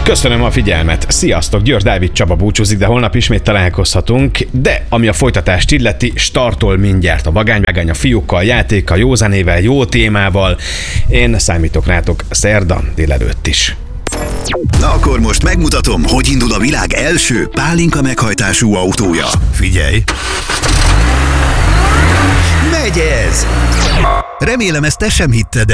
Köszönöm a figyelmet. Sziasztok, György Dávid Csaba búcsúzik, de holnap ismét találkozhatunk. De ami a folytatást illeti, startol mindjárt a Vagányvágány a fiúkkal, játékkal, jó zenével, jó témával. Én számítok rátok szerda délelőtt is. Na akkor most megmutatom, hogy indul a világ első pálinka meghajtású autója. Figyelj! Megy ez! Remélem ezt te sem hitted el.